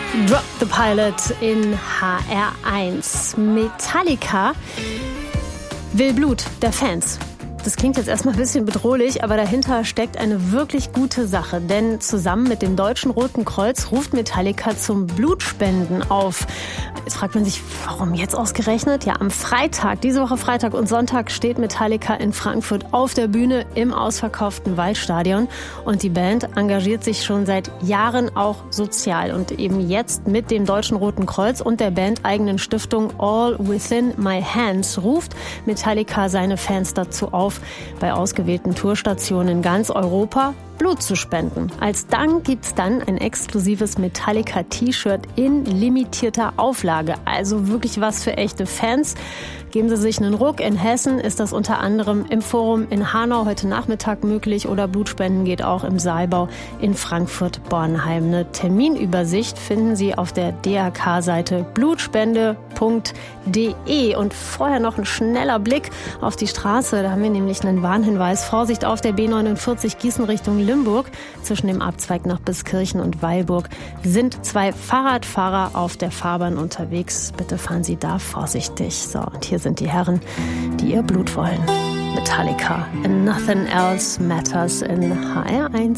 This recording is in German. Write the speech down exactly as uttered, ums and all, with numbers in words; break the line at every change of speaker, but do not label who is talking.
Drop the Pilot in H R eins. Metallica will Blut der Fans. Das klingt jetzt erstmal ein bisschen bedrohlich, aber dahinter steckt eine wirklich gute Sache. Denn zusammen mit dem Deutschen Roten Kreuz ruft Metallica zum Blutspenden auf. Jetzt fragt man sich, warum jetzt ausgerechnet? Ja, am Freitag, diese Woche Freitag und Sonntag steht Metallica in Frankfurt auf der Bühne im ausverkauften Waldstadion. Und die Band engagiert sich schon seit Jahren auch sozial. Und eben jetzt mit dem Deutschen Roten Kreuz und der bandeigenen Stiftung All Within My Hands ruft Metallica seine Fans dazu auf, bei ausgewählten Tourstationen in ganz Europa Blut zu spenden. Als Dank gibt's dann ein exklusives Metallica-T-Shirt in limitierter Auflage. Also wirklich was für echte Fans. Geben Sie sich einen Ruck. In Hessen ist das unter anderem im Forum in Hanau heute Nachmittag möglich oder Blutspenden geht auch im Saalbau in Frankfurt-Bornheim. Eine Terminübersicht finden Sie auf der D R K-Seite blutspende punkt de. Und vorher noch ein schneller Blick auf die Straße. Da haben wir nämlich einen Warnhinweis. Vorsicht auf der B neunundvierzig Gießen Richtung Limburg. Zwischen dem Abzweig nach Biskirchen und Weilburg sind zwei Fahrradfahrer auf der Fahrbahn unterwegs. Bitte fahren Sie da vorsichtig. So, und hier sind die Herren, die ihr Blut wollen. Metallica and Nothing Else Matters in H R eins.